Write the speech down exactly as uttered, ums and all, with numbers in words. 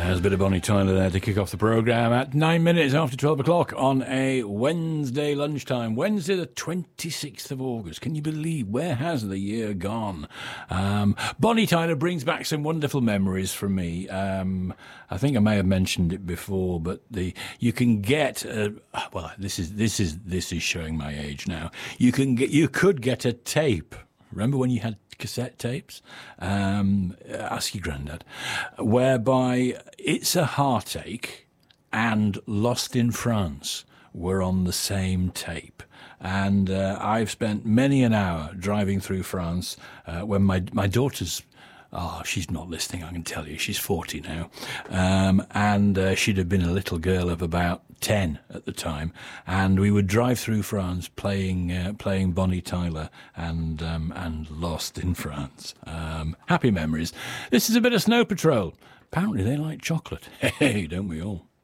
There's a bit of Bonnie Tyler there to kick off the programme at nine minutes after twelve o'clock on a Wednesday lunchtime. Wednesday the twenty-sixth of August. Can you believe, where has the year gone? Um, Bonnie Tyler brings back some wonderful memories from me. Um, I think I may have mentioned it before, but the you can get uh, well. This is this is this is showing my age now. You can get you could get a tape. Remember when you had cassette tapes? Um, ask your granddad. Whereby It's a Heartache and Lost in France were on the same tape. And uh, I've spent many an hour driving through France uh, when my my daughter's Oh, she's not listening, I can tell you. She's forty now. Um, and uh, she'd have been a little girl of about ten at the time. And we would drive through France playing uh, playing Bonnie Tyler and um, and Lost in France. Um, happy memories. This is a bit of Snow Patrol. Apparently they like chocolate. Hey, don't we all?